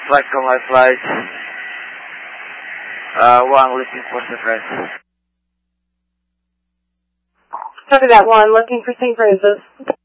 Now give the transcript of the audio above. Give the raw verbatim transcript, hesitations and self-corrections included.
flight from my flight. Uh, one looking for surprise. Copy that one, looking for Saint Francis.